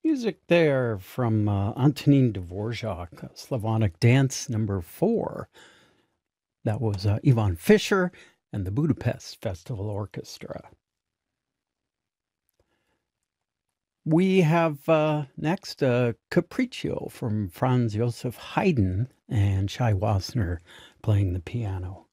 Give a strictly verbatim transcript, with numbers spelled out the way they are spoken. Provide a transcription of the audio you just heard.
Music there from uh, Antonin Dvorak, uh, Slavonic Dance number four. That was uh, Ivan Fischer and the Budapest Festival Orchestra. We have uh, next uh, Capriccio from Franz Joseph Haydn and Shai Wasner playing the piano.